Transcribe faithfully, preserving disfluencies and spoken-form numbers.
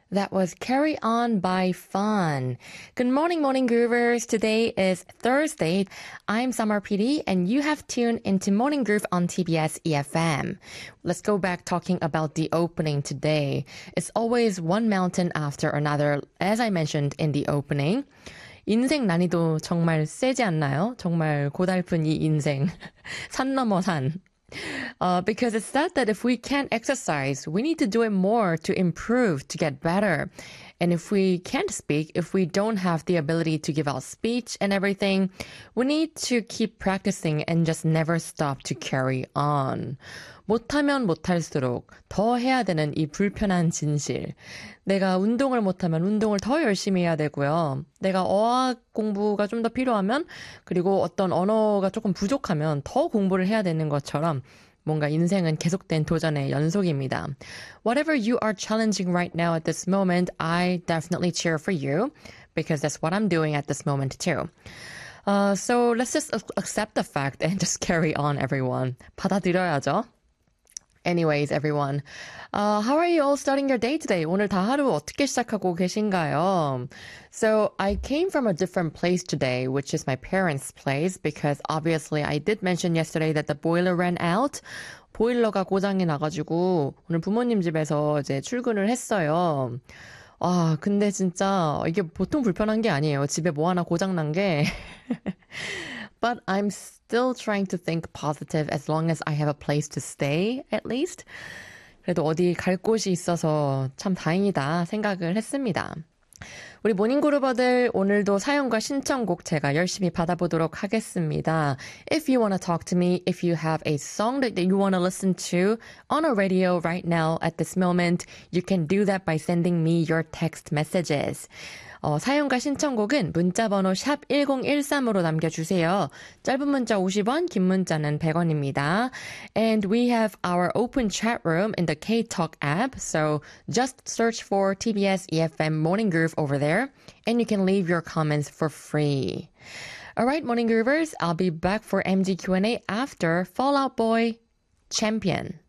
That was Carry On by Fun. Good morning, morning groovers. Today is Thursday. I'm Summer P D, and you have tuned into Morning Groove on T B S E F M. Let's go back talking about the opening today. It's always one mountain after another, as I mentioned in the opening. 인생 난이도 정말 세지 않나요? 정말 고달픈 이 인생. 산 넘어 산. Uh, because it's said that if we can't exercise, we need to do it more to improve, to get better. And if we can't speak, if we don't have the ability to give out speech and everything, we need to keep practicing and just never stop to carry on. 못하면 못할수록 더 해야 되는 이 불편한 진실. 내가 운동을 못하면 운동을 더 열심히 해야 되고요. 내가 어학 공부가 좀 더 필요하면, 그리고 어떤 언어가 조금 부족하면 더 공부를 해야 되는 것처럼 뭔가 인생은 계속된 도전의 연속입니다. Whatever you are challenging right now at this moment, I definitely cheer for you because that's what I'm doing at this moment too. Uh, so let's just accept the fact and just carry on, everyone. 받아들여야죠. Anyways, everyone, uh, how are you all starting your day today? 오늘 다 하루 어떻게 시작하고 계신가요? So I came from a different place today, which is my parents' place, because obviously I did mention yesterday that the boiler ran out. 보일러가 고장이 나가지고 오늘 부모님 집에서 이제 출근을 했어요. 아, 근데 진짜 이게 보통 불편한 게 아니에요. 집에 뭐 하나 고장 난 게. But I'm still trying to think positive as long as I have a place to stay, at least. 그래도 어디 갈 곳이 있어서 참 다행이다 생각을 했습니다. 우리 모닝그루버들 오늘도 사연과 신청곡 제가 열심히 받아보도록 하겠습니다. If you want to talk to me, if you have a song that you want to listen to on a radio right now at this moment, you can do that by sending me your text messages. 어, 사연과 신청곡은 문자번호 샵 일공일삼으로 남겨주세요. 짧은 문자 오십 원, 긴 문자는 백 원입니다. And we have our open chat room in the K-Talk app, so just search for T B S E F M Morning Groove over there, and you can leave your comments for free. Alright, Morning Groovers, I'll be back for M G Q and A after Fall Out Boy Champion.